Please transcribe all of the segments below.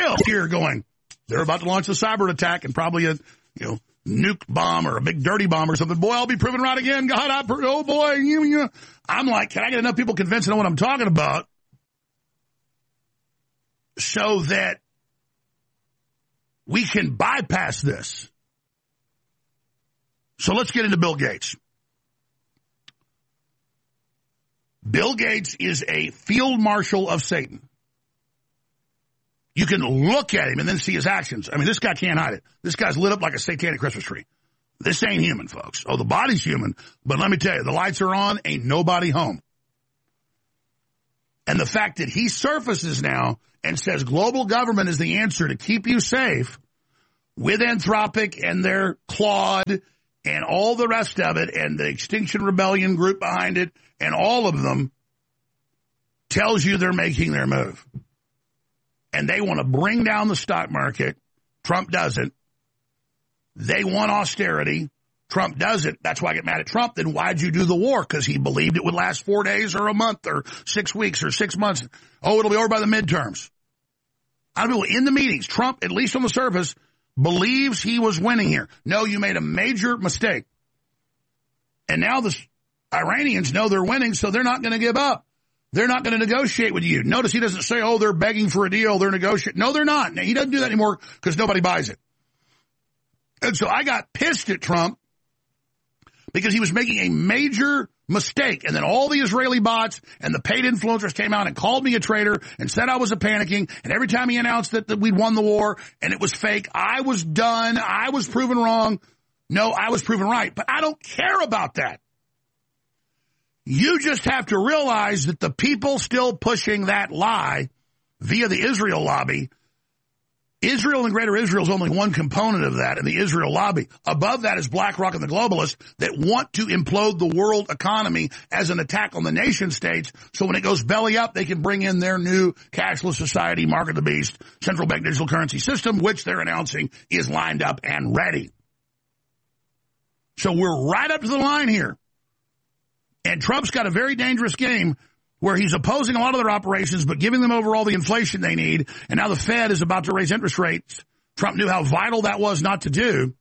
here going, they're about to launch a cyber attack and probably a, nuke bomb or a big dirty bomb or something. Boy, I'll be proven right again. God, oh boy. I'm like, can I get enough people convinced to know what I'm talking about so that we can bypass this? So let's get into Bill Gates. Bill Gates is a field marshal of Satan. You can look at him and then see his actions. I mean, this guy can't hide it. This guy's lit up like a satanic Christmas tree. This ain't human, folks. Oh, the body's human, but let me tell you, the lights are on, ain't nobody home. And the fact that he surfaces now and says global government is the answer to keep you safe with Anthropic and their Claude and all the rest of it and the Extinction Rebellion group behind it and all of them tells you they're making their move. And they want to bring down the stock market. Trump doesn't. They want austerity. Trump doesn't. That's why I get mad at Trump. Then why'd you do the war? Because he believed it would last 4 days or a month or 6 weeks or 6 months. Oh, it'll be over by the midterms. I don't know. In the meetings, Trump, at least on the surface, believes he was winning here. No, you made a major mistake. And now the Iranians know they're winning, so they're not going to give up. They're not going to negotiate with you. Notice he doesn't say, oh, they're begging for a deal, they're negotiating. No, they're not. Now, he doesn't do that anymore because nobody buys it. And so I got pissed at Trump because he was making a major mistake. And then all the Israeli bots and the paid influencers came out and called me a traitor and said I was a panicking. And every time he announced that we'd won the war and it was fake, I was done. I was proven wrong. No, I was proven right. But I don't care about that. You just have to realize that the people still pushing that lie via the Israel lobby, Israel and Greater Israel is only one component of that in the Israel lobby. Above that is BlackRock and the globalists that want to implode the world economy as an attack on the nation states. So when it goes belly up, they can bring in their new cashless society, market of the beast, central bank digital currency system, which they're announcing is lined up and ready. So we're right up to the line here. And Trump's got a very dangerous game where he's opposing a lot of their operations, but giving them over all the inflation they need. And now the Fed is about to raise interest rates. Trump knew how vital that was not to do.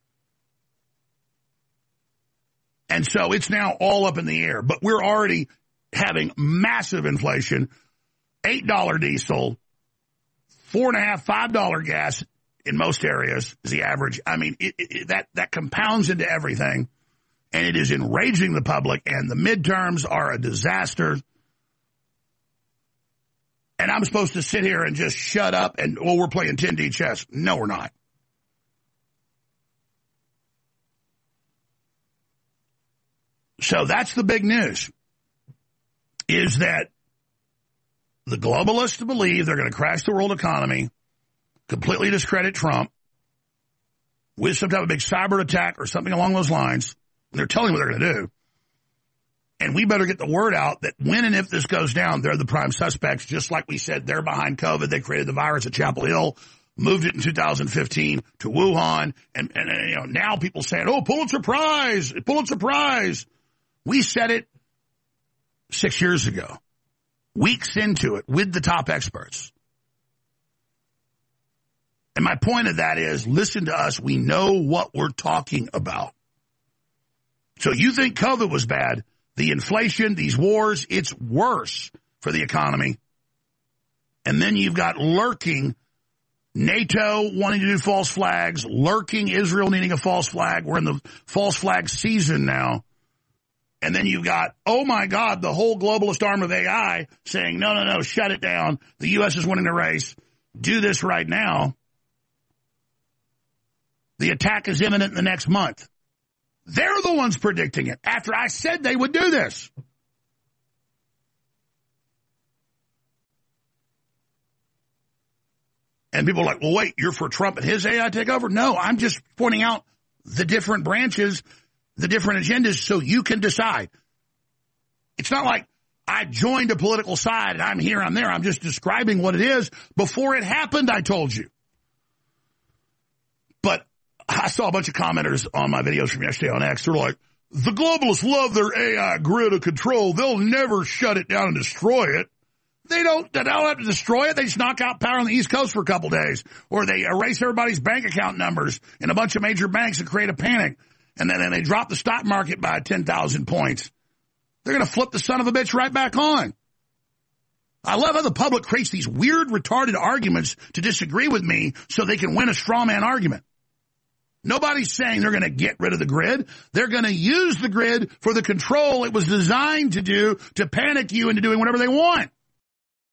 And so it's now all up in the air. But we're already having massive inflation, $8 diesel, $4.50, $5 gas in most areas is the average. I mean, that compounds into everything. And it is enraging the public, and the midterms are a disaster. And I'm supposed to sit here and just shut up and, well, we're playing 10D chess. No, we're not. So that's the big news, is that the globalists believe they're going to crash the world economy, completely discredit Trump with some type of big cyber attack or something along those lines. They're telling what they're going to do. And we better get the word out that when and if this goes down, they're the prime suspects. Just like we said, they're behind COVID. They created the virus at Chapel Hill, moved it in 2015 to Wuhan. And now people saying, oh, Pulitzer Prize, Pulitzer Prize. We said it 6 years ago, weeks into it with the top experts. And my point of that is, listen to us. We know what we're talking about. So you think COVID was bad. The inflation, these wars, it's worse for the economy. And then you've got lurking NATO wanting to do false flags, lurking Israel needing a false flag. We're in the false flag season now. And then you've got, oh, my God, the whole globalist arm of AI saying, no, shut it down. The U.S. is winning the race. Do this right now. The attack is imminent in the next month. They're the ones predicting it after I said they would do this. And people are like, well, wait, you're for Trump and his AI takeover? No, I'm just pointing out the different branches, the different agendas so you can decide. It's not like I joined a political side and I'm here, I'm there. I'm just describing what it is. Before it happened, I told you. But I saw a bunch of commenters on my videos from yesterday on X. They're like, the globalists love their AI grid of control. They'll never shut it down and destroy it. They don't have to destroy it. They just knock out power on the East Coast for a couple days. Or they erase everybody's bank account numbers in a bunch of major banks and create a panic. And then they drop the stock market by 10,000 points. They're going to flip the son of a bitch right back on. I love how the public creates these weird, retarded arguments to disagree with me so they can win a straw man argument. Nobody's saying they're going to get rid of the grid. They're going to use the grid for the control it was designed to do to panic you into doing whatever they want.